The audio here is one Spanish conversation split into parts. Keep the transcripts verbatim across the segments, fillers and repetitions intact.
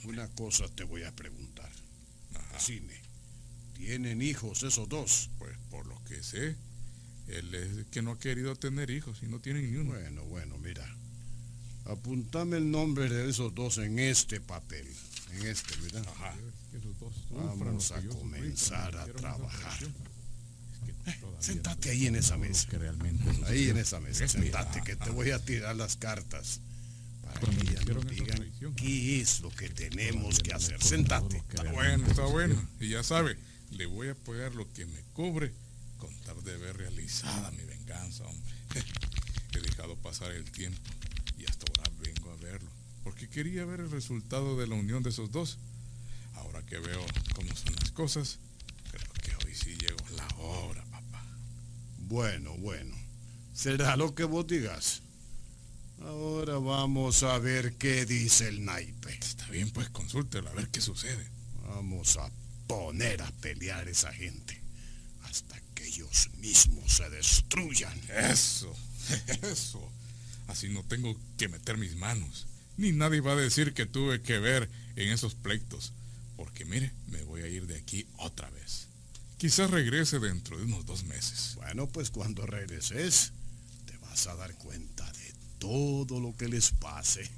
Una cosa te voy a preguntar. Ajá. Cine, ¿tienen hijos esos dos? Pues por lo que sé, él es que no ha querido tener hijos y no tiene ni uno. Bueno, bueno, mira. Apuntame el nombre de esos dos en este papel. En este, mira. Ajá. Vamos a comenzar a trabajar. Sentate ahí en esa mesa. Ahí en esa mesa. Sentate que te voy a tirar las cartas. Para que ya nos digan qué es lo que tenemos que hacer. Sentate. Está bueno, está bueno. Y ya sabe, le voy a pagar lo que me cobre con tal de ver realizada mi venganza, hombre. He dejado pasar el tiempo y hasta ahora vengo a verlo, porque quería ver el resultado de la unión de esos dos. Ahora que veo cómo son las cosas, creo que hoy sí llegó la hora, papá. Bueno, bueno. Será lo que vos digas. Ahora vamos a ver qué dice el naipe. Está bien, pues consúltelo a ver qué sucede. Vamos a poner a pelear a esa gente hasta que ellos mismos se destruyan. Eso, eso. Así no tengo que meter mis manos. Ni nadie va a decir que tuve que ver en esos pleitos. Porque mire, me voy a ir de aquí otra vez. Quizás regrese dentro de unos dos meses. Bueno, pues cuando regreses, te vas a dar cuenta de todo lo que les pase.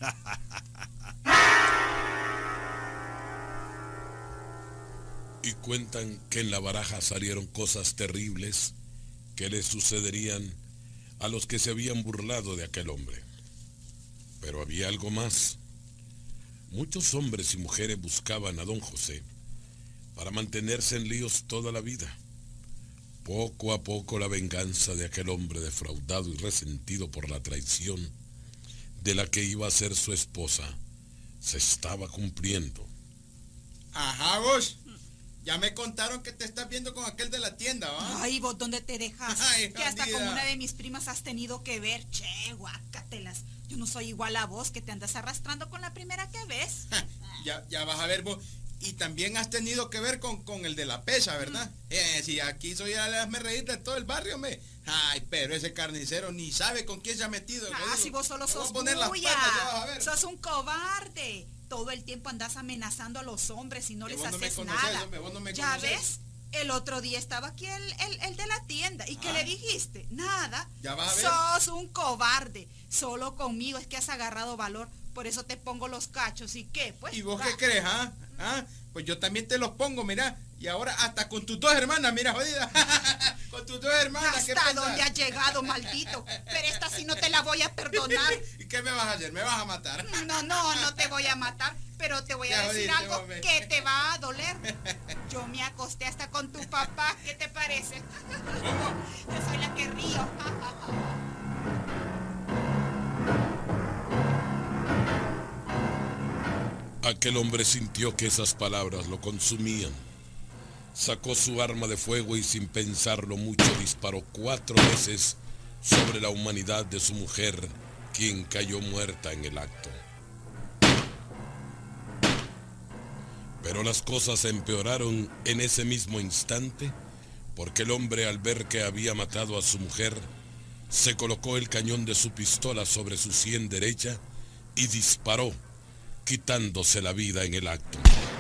Y cuentan que en la baraja salieron cosas terribles que les sucederían a los que se habían burlado de aquel hombre. Pero había algo más. Muchos hombres y mujeres buscaban a don José para mantenerse en líos toda la vida. Poco a poco la venganza de aquel hombre defraudado y resentido por la traición de la que iba a ser su esposa se estaba cumpliendo. Ajá, vos. Ya me contaron que te estás viendo con aquel de la tienda, ¿va? Ay, vos, ¿dónde te dejas? Ay, que hasta bandida. con una de mis primas has tenido que ver. Che, guácatelas. Yo no soy igual a vos, que te andas arrastrando con la primera que ves. Ja, ya, ya vas a ver vos. Y también has tenido que ver con, con el de la pesa, ¿verdad? Mm. Eh, si aquí soy a hazme reír de todo el barrio, me. Ay, pero ese carnicero ni sabe con quién se ha metido. Ah, jodido. si vos solo sos poner las bulla. patas, ya vas a ver. Sos un cobarde. Todo el tiempo andas amenazando a los hombres y no Que les vos no me haces conocés, nada. hombre, vos no me ¿Ya conocés. ves? El otro día estaba aquí el, el, el de la tienda. ¿Y qué Ah. le dijiste? Nada. Ya vas a ver. Sos un cobarde. Solo conmigo es que has agarrado valor. Por eso te pongo los cachos. ¿Y qué? Pues, ¿Y vos va. qué crees, ah? ¿Ah? Pues yo también te los pongo, mira. Y ahora hasta con tus dos hermanas, mira, jodida. Con tus dos hermanas, ¿qué ¿Hasta pensás? dónde has llegado, maldito? Pero esta sí no te la voy a perdonar. ¿Y qué me vas a hacer? ¿Me vas a matar? No, no, no te voy a matar, pero te voy a Ya decir jodiste, algo hombre. que te va a doler. Yo me acosté hasta con tu papá, ¿qué te parece? Yo soy la que río. Aquel hombre sintió que esas palabras lo consumían. Sacó su arma de fuego y sin pensarlo mucho disparó cuatro veces sobre la humanidad de su mujer, quien cayó muerta en el acto. Pero las cosas empeoraron en ese mismo instante, porque el hombre, al ver que había matado a su mujer, se colocó el cañón de su pistola sobre su sien derecha y disparó, quitándose la vida en el acto.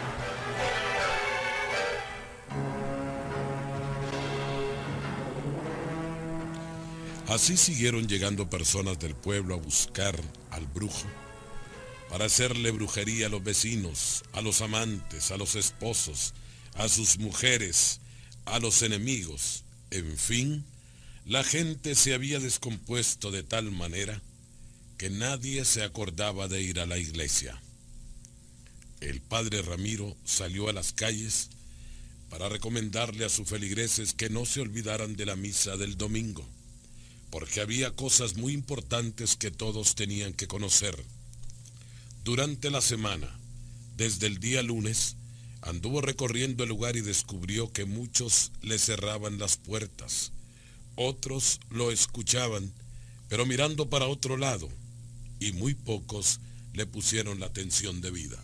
Así siguieron llegando personas del pueblo a buscar al brujo, para hacerle brujería a los vecinos, a los amantes, a los esposos, a sus mujeres, a los enemigos. En fin, la gente se había descompuesto de tal manera que nadie se acordaba de ir a la iglesia. El padre Ramiro salió a las calles para recomendarle a sus feligreses que no se olvidaran de la misa del domingo, porque había cosas muy importantes que todos tenían que conocer. Durante la semana, desde el día lunes, anduvo recorriendo el lugar y descubrió que muchos le cerraban las puertas. Otros lo escuchaban, pero mirando para otro lado, y muy pocos le pusieron la atención debida.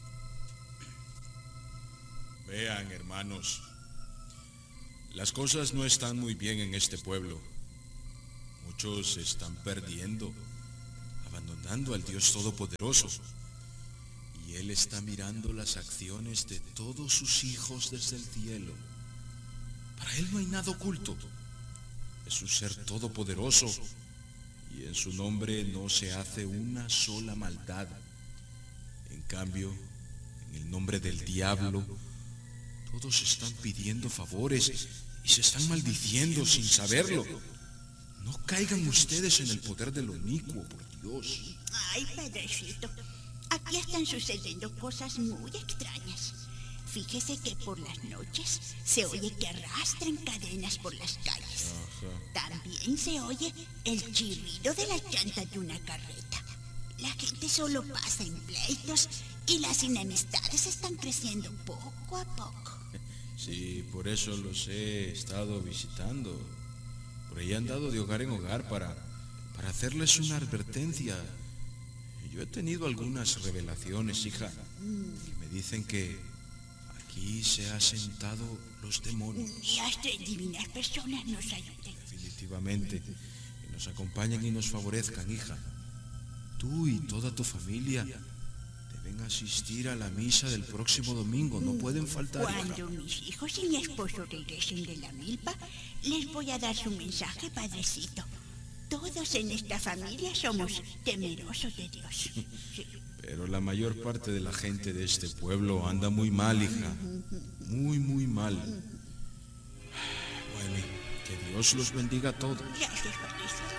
Vean, hermanos, las cosas no están muy bien en este pueblo. Muchos se están perdiendo, abandonando al Dios Todopoderoso. Y Él está mirando las acciones de todos sus hijos desde el cielo. Para Él no hay nada oculto. Es un ser todopoderoso y en su nombre no se hace una sola maldad. En cambio, en el nombre del diablo, todos están pidiendo favores y se están maldiciendo sin saberlo. No caigan ustedes en el poder de lo inicuo, por Dios. Ay, padrecito, aquí están sucediendo cosas muy extrañas. Fíjese que por las noches se oye que arrastran cadenas por las calles. Ajá. También se oye el chirrido de las llantas de una carreta. La gente solo pasa en pleitos y las enemistades están creciendo poco a poco. Sí, por eso los he estado visitando. Por ahí han dado de hogar en hogar para, para hacerles una advertencia. Yo he tenido algunas revelaciones, hija. Y me dicen que aquí se han sentado los demonios. Y hasta divinas personas nos ayuden. Definitivamente. Que nos acompañen y nos favorezcan, hija. Tú y toda tu familia deben asistir a la misa del próximo domingo. No pueden faltar, Cuando hija. mis hijos y mi esposo regresen de la milpa, les voy a dar su mensaje, padrecito. Todos en esta familia somos temerosos de Dios. Sí. Pero la mayor parte de la gente de este pueblo anda muy mal, hija. Muy, muy mal. Bueno, que Dios los bendiga a todos. Gracias, padrecito.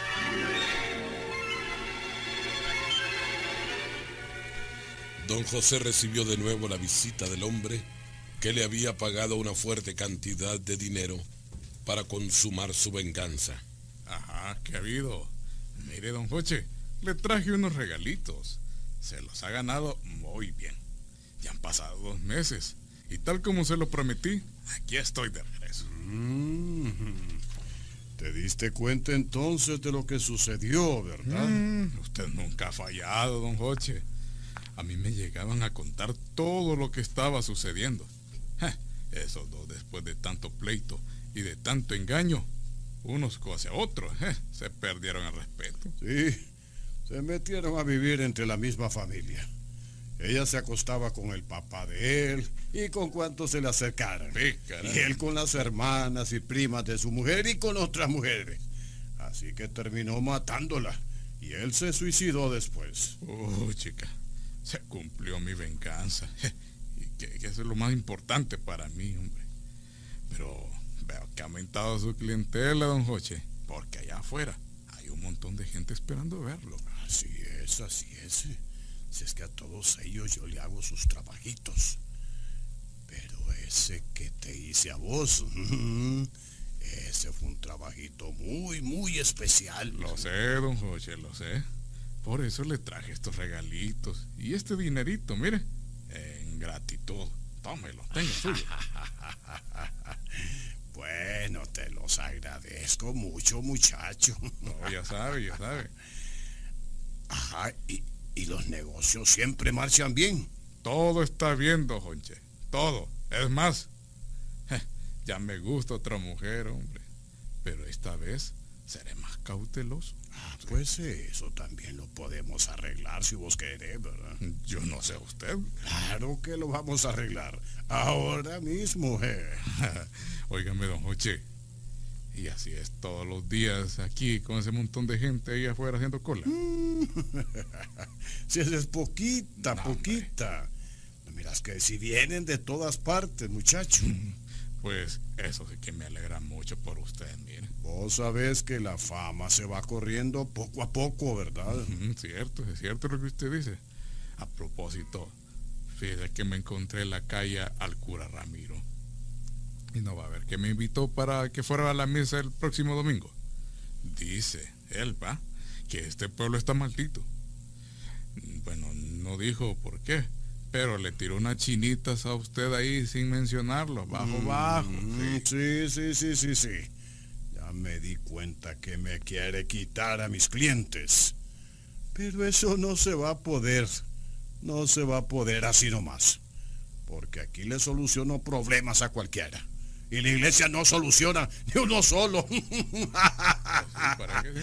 Don José recibió de nuevo la visita del hombre que le había pagado una fuerte cantidad de dinero para consumar su venganza. Ajá, ¿qué ha habido? Mire, don Joche, le traje unos regalitos. Se los ha ganado muy bien. Ya han pasado dos meses. Y tal como se lo prometí, aquí estoy de regreso. Mm, ¿Te diste cuenta entonces de lo que sucedió, verdad? Mm, usted nunca ha fallado, don Joche. A mí me llegaban a contar todo lo que estaba sucediendo. Ja, esos dos, después de tanto pleito y de tanto engaño, unos hacia otros, ja, se perdieron el respeto. Sí, se metieron a vivir entre la misma familia. Ella se acostaba con el papá de él y con cuantos se le acercaran. Sí, caray. Y él con las hermanas y primas de su mujer y con otras mujeres. Así que terminó matándola y él se suicidó después. Oh, chica, se cumplió mi venganza. Y que, que eso es lo más importante para mí, hombre. Pero veo que ha aumentado su clientela, don Joche, porque allá afuera hay un montón de gente esperando verlo. Así es, así es. Si es que a todos ellos yo le hago sus trabajitos. Pero ese que te hice a vos, ese fue un trabajito muy, muy especial. Lo sé, don Joche, lo sé. Por eso le traje estos regalitos y este dinerito, mire, en gratitud. Tómelo, tenga suyo. Bueno, te los agradezco mucho, muchacho. No, ya sabe, ya sabe. Ajá, y, y los negocios siempre marchan bien. Todo está bien, don Joche, todo. Es más, ya me gusta otra mujer, hombre. Pero esta vez seré más cauteloso. Ah, pues eso también lo podemos arreglar si vos querés, ¿verdad? Yo no sé usted. Claro que lo vamos a arreglar. Ahora mismo, eh. Óigame, don Joche. Y así es todos los días aquí con ese montón de gente ahí afuera haciendo cola. Si esa es poquita, No, poquita. No miras que si vienen de todas partes, muchacho. Pues eso sí que me alegra mucho por usted, mire. Vos sabés que la fama se va corriendo poco a poco, ¿verdad? Uh-huh, cierto, es cierto lo que usted dice. A propósito, fíjese que me encontré en la calle al cura Ramiro. Y no va a ver que me invitó para que fuera a la misa el próximo domingo. Dice él, va, que este pueblo está maldito. Bueno, no dijo por qué, pero le tiró unas chinitas a usted ahí sin mencionarlo, bajo, Mm, bajo. Sí, sí, sí, sí, sí. Ya me di cuenta que me quiere quitar a mis clientes. Pero eso no se va a poder. No se va a poder así nomás. Porque aquí le soluciono problemas a cualquiera. Y la iglesia no soluciona ni uno solo.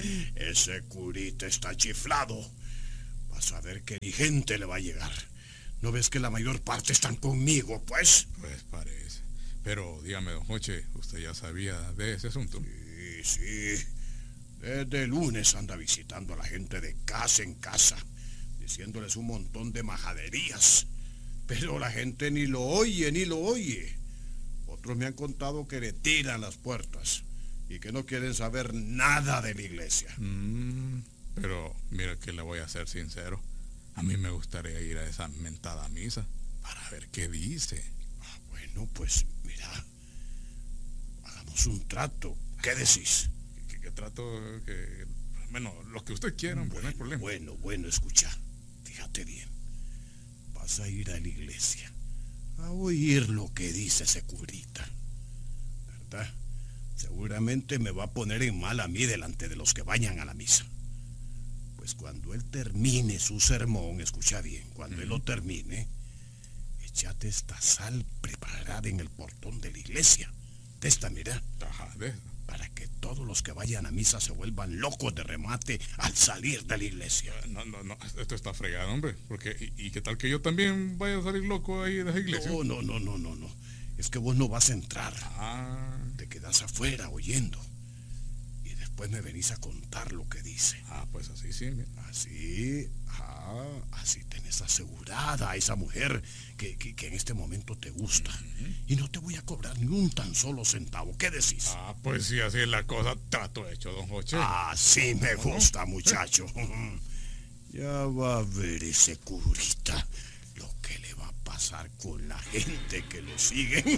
Ese curita está chiflado. Vas a ver que ni gente le va a llegar. ¿No ves que la mayor parte están conmigo, pues? Pues parece. Pero dígame, don Joche, ¿usted ya sabía de ese asunto? Sí, sí. Desde el lunes anda visitando a la gente de casa en casa, diciéndoles un montón de majaderías. Pero la gente ni lo oye, ni lo oye. Otros me han contado que le tiran las puertas y que no quieren saber nada de la iglesia. Mm, pero mira que le voy a ser sincero. A mí me gustaría ir a esa mentada misa para ver qué dice. Ah, bueno, pues mira, hagamos un trato. ¿Qué decís? ¿Qué, qué trato? Que, bueno, lo que usted quiera, hombre, Bueno, no hay problema. bueno, bueno, escucha. Fíjate bien. Vas a ir a la iglesia a oír lo que dice ese curita, ¿verdad? Seguramente me va a poner en mal a mí delante de los que vayan a la misa. Pues cuando él termine su sermón, escucha bien, cuando uh-huh. él lo termine, échate esta sal preparada en el portón de la iglesia. De esta, mira. Ajá, de esta. Para que todos los que vayan a misa se vuelvan locos de remate al salir de la iglesia. No, no, no, esto está fregado, hombre. Porque, ¿y, y qué tal que yo también vaya a salir loco ahí de la iglesia? No, no, no, no, no, no. Es que vos no vas a entrar. Ah. Te quedas afuera oyendo. Y después me venís a contar lo que dice. Ah, pues así sí. Mira. Así, ah, así tenés asegurada a esa mujer que, que, que en este momento te gusta. Uh-huh. Y no te voy a cobrar ni un tan solo centavo. ¿Qué decís? Ah, pues sí, así es la cosa. Trato hecho, don Joche. Así me gusta, muchacho. Ya va a ver ese curita lo que le va a pasar con la gente que lo sigue.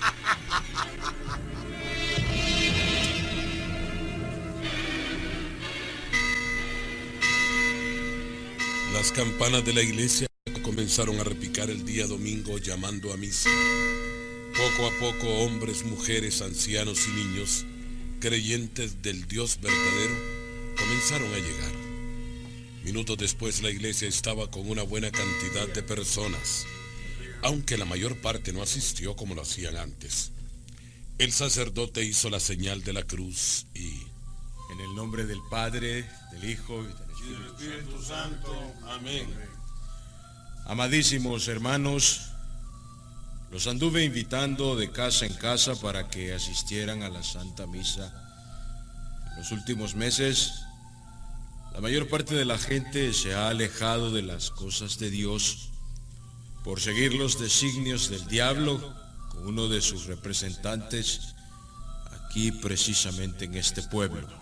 Las campanas de la iglesia comenzaron a repicar el día domingo llamando a misa. Poco a poco hombres, mujeres, ancianos y niños, creyentes del Dios verdadero, comenzaron a llegar. Minutos después la iglesia estaba con una buena cantidad de personas, aunque la mayor parte no asistió como lo hacían antes. El sacerdote hizo la señal de la cruz y... En el nombre del Padre, del Hijo y del Espíritu, Espíritu Santo. Amén. Amadísimos hermanos, los anduve invitando de casa en casa para que asistieran a la Santa Misa. En los últimos meses, la mayor parte de la gente se ha alejado de las cosas de Dios por seguir los designios del diablo con uno de sus representantes aquí precisamente en este pueblo.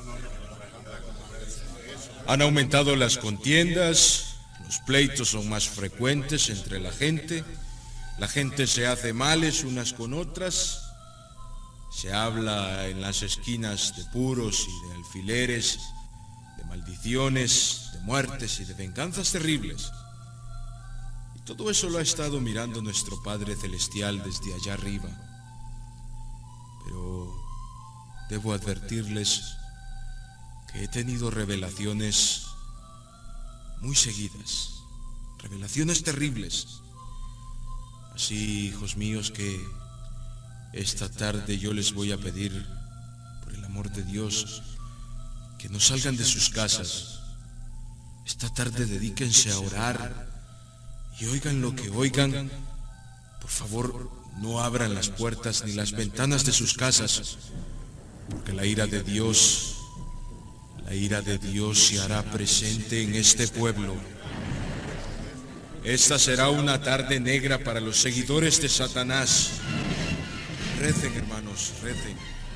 Han aumentado las contiendas, los pleitos son más frecuentes entre la gente, la gente se hace males unas con otras, se habla en las esquinas de puros y de alfileres, de maldiciones, de muertes y de venganzas terribles. Y todo eso lo ha estado mirando nuestro Padre Celestial desde allá arriba. Pero debo advertirles que he tenido revelaciones muy seguidas, revelaciones terribles. Así, hijos míos, que esta tarde yo les voy a pedir, por el amor de Dios, que no salgan de sus casas. Esta tarde dedíquense a orar y oigan lo que oigan. Por favor, no abran las puertas ni las ventanas de sus casas, porque la ira de Dios... La ira de Dios se hará presente en este pueblo. Esta será una tarde negra para los seguidores de Satanás. Recen, hermanos, recen.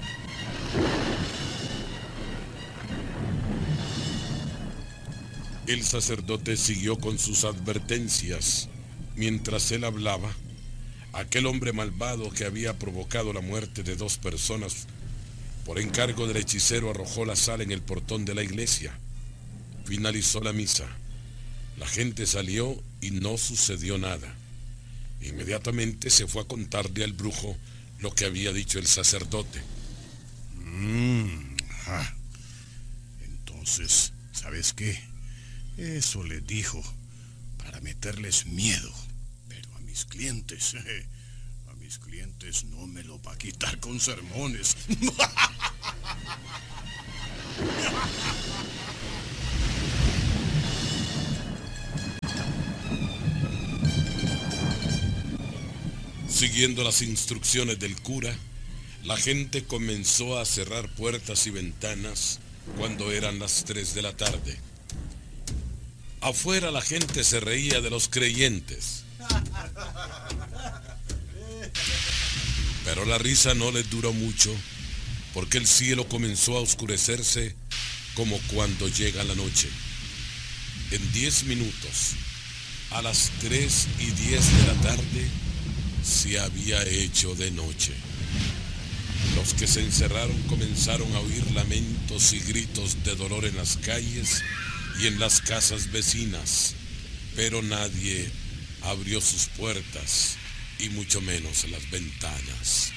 El sacerdote siguió con sus advertencias. Mientras él hablaba, aquel hombre malvado que había provocado la muerte de dos personas por encargo del hechicero arrojó la sal en el portón de la iglesia. Finalizó la misa. La gente salió y no sucedió nada. Inmediatamente se fue a contarle al brujo lo que había dicho el sacerdote. Mm, ah. Entonces, ¿sabes qué? Eso les dijo para meterles miedo. Pero a mis clientes... Eh, Mis clientes no me lo va a quitar con sermones. siguiendo las instrucciones del cura, la gente comenzó a cerrar puertas y ventanas cuando eran las tres de la tarde. Afuera la gente se reía de los creyentes. Pero la risa no les duró mucho, porque el cielo comenzó a oscurecerse como cuando llega la noche. En diez minutos, a las tres y diez de la tarde, se había hecho de noche. Los que se encerraron comenzaron a oír lamentos y gritos de dolor en las calles y en las casas vecinas, pero nadie abrió sus puertas y mucho menos las ventanas.